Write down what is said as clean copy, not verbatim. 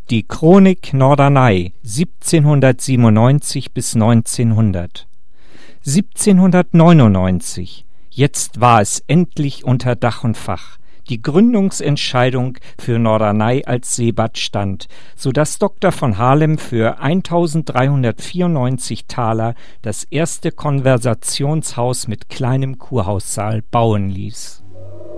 Die Chronik Norderney 1797 bis 1900. 1799. Jetzt war es endlich unter Dach und Fach. Die Gründungsentscheidung für Norderney als Seebad stand, so dass Dr. von Harlem für 1394 Taler das erste Konversationshaus mit kleinem Kurhaussaal bauen ließ.